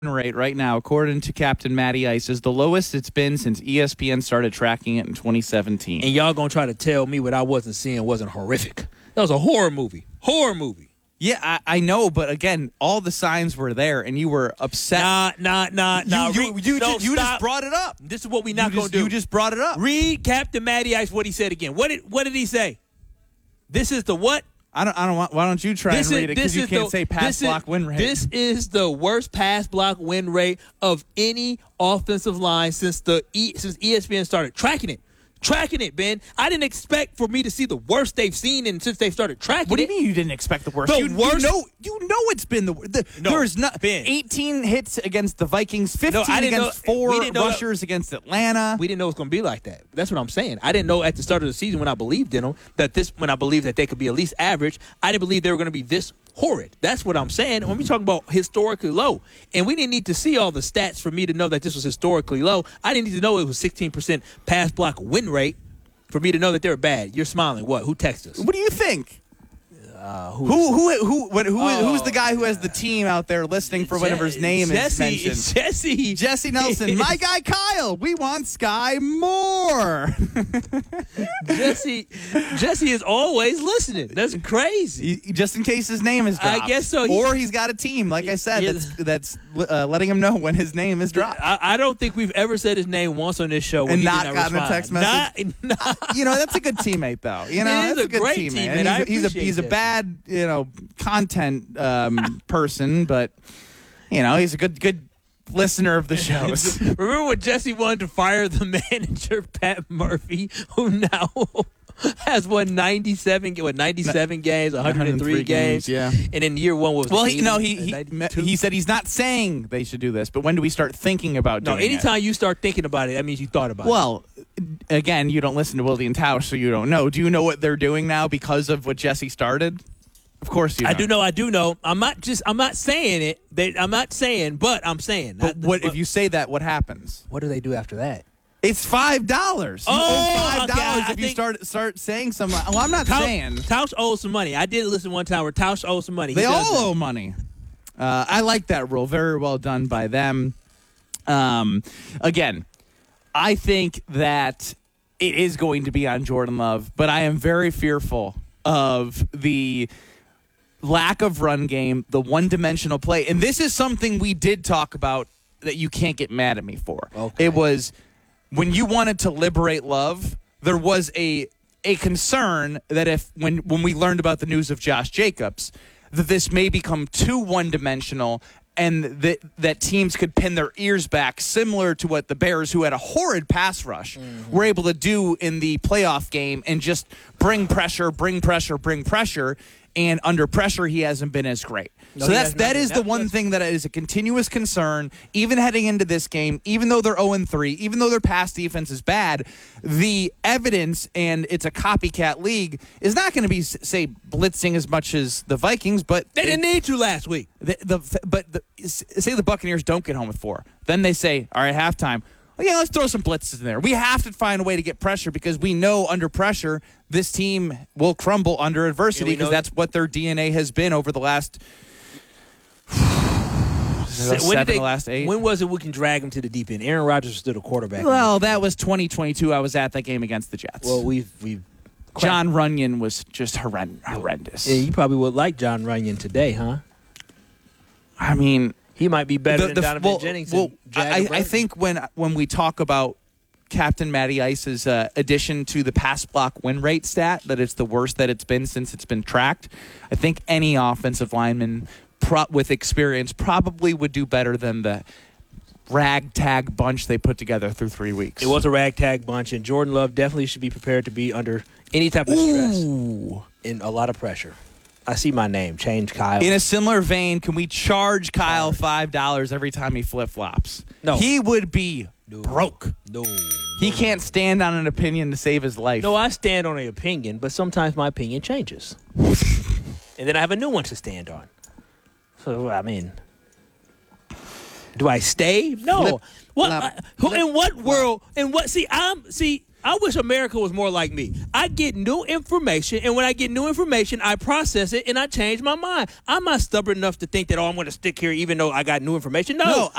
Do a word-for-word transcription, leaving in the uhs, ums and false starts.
rate right now, according to Captain Matty Ice, is the lowest it's been since E S P N started tracking it in twenty seventeen. And y'all gonna try to tell me what I wasn't seeing wasn't horrific. That was a horror movie. Horror movie. Yeah, I, I know, but again, all the signs were there, and you were upset. Nah, nah, nah, nah. You, you, Read, you, no, just, you just brought it up. This is what we not you gonna just, do. You just brought it up. Read Captain Matty Ice what he said again. What did what did he say? This is the what? I don't. I don't want. Why don't you try This and is- read it? this Because you is can't the- say pass this is- block win rate. This is the worst pass block win rate of any offensive line since the e, since E S P N started tracking it. Tracking it, Ben. I didn't expect for me to see the worst they've seen and since they've started tracking What do you it. mean you didn't expect the worst? The you, worst- You know, you know it's been the worst. The, No, there's not Ben. eighteen hits against the Vikings, fifteen I didn't against know- four we didn't know that- rushers against Atlanta. We didn't know it was going to be like that. That's what I'm saying. I didn't know at the start of the season when I believed in them that this when I believed that they could be at least average. I didn't believe they were going to be this horrid. That's what I'm saying. When we talking about historically low, and we didn't need to see all the stats for me to know that this was historically low. I didn't need to know it was sixteen percent pass block win rate for me to know that they were bad. You're smiling. What? Who texted us? What do you think? Uh, Who who who what, who Oh, who's the guy who has the team out there listening for whenever his name Jesse, is mentioned? Jesse. Jesse Nelson, my guy Kyle. We want Sky more. Jesse. Jesse is always listening. That's crazy. He- Just in case his name is I dropped. guess so. He- Or he's got a team, like I said, He- that's that's uh, letting him know when his name is dropped. I, I don't think we've ever said his name once on this show when And he not did gotten a respond. text message? Not, not, You know, that's a good teammate, though. You know, He is that's a good great teammate. teammate. And I He's, a, he's a appreciate he's a that. bad, you know, content um, person, but you know, he's a good good listener of the shows. Remember when Jesse wanted to fire the manager, Pat Murphy, who now has won ninety-seven, what, ninety-seven games, one hundred three, one hundred three games, games, yeah. And in year one was Well, he, eighty, no, he he, ninety-two? he said he's not saying they should do this, but when do we start thinking about No, doing it? anytime you start thinking about it, that means you thought about it. Well, again, you don't listen to Willie and Tausch, so you don't know. Do you know what they're doing now because of what Jesse started? Of course you I don't. do know, I do know. I'm not just, I'm not saying it. They, I'm not saying, but I'm saying. But I- what if you say that? What happens? What do they do after that? It's five dollars. You Oh, owe five okay, dollars I if you think- start start saying something. Well, I'm not Tausch, saying Tausch owes some money. I did listen one time where Tausch owes some money. He they does all that. owe money. Uh, I like that rule. Very well done by them. Um, again, I think that it is going to be on Jordan Love, but I am very fearful of the lack of run game, the one-dimensional play. And this is something we did talk about that you can't get mad at me for. Okay. It was when you wanted to liberate Love, there was a a concern that if when when we learned about the news of Josh Jacobs, that this may become too one-dimensional and that that teams could pin their ears back, similar to what the Bears, who had a horrid pass rush, Mm-hmm. were able to do in the playoff game and just bring pressure, bring pressure, bring pressure. And under pressure, he hasn't been as great. No, so he that's has not that been. is the That- one that's- thing that is a continuous concern, even heading into this game, even though they're oh and three, even though their pass defense is bad, the evidence, and it's a copycat league, is not going to be, say, blitzing as much as the Vikings, but They didn't need to last week. the, the but the, say the Buccaneers don't get home with four. Then they say, all right, halftime, well, yeah, let's throw some blitzes in there. We have to find a way to get pressure because we know under pressure this team will crumble under adversity Yeah, we because know- that's what their D N A has been over the last When seven, did they- the last eight. When was it we can drag him to the deep end? Aaron Rodgers was still the quarterback. Well, that was twenty twenty-two. I was at that game against the Jets. well, we've we've. John Runyon was just horrend- horrendous. Yeah, you probably would like John Runyon today, huh? I mean, He might be better the- than the- Donovan well, Jennings. well, and Jagger I, I Burton. think when when we talk about Captain Matty Ice's uh, addition to the pass block win rate stat, that it's the worst that it's been since it's been tracked, I think any offensive lineman pro- with experience probably would do better than the ragtag bunch they put together through three weeks. It was a ragtag bunch, and Jordan Love definitely should be prepared to be under any type of stress Ooh. and a lot of pressure. I see my name. Change Kyle. In a similar vein, can we charge Kyle five dollars every time he flip-flops? No. He would be No. broke. no. He can't stand on an opinion to save his life. No, I stand on an opinion, but sometimes my opinion changes. And then I have a new one to stand on. So, I mean, do I stay? No. Flip, what? flop, I- who, flip, in what world? In what? See, I'm see. I wish America was more like me. I get new information, and when I get new information, I process it and I change my mind. I'm not stubborn enough to think that, oh, I'm going to stick here even though I got new information. No, No,